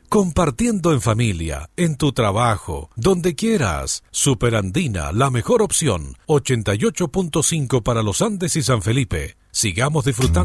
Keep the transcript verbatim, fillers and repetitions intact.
Compartiendo en familia, en tu trabajo, donde quieras. Superandina, la mejor opción. ochenta y ocho punto cinco para los Andes y San Felipe. Sigamos disfrutando.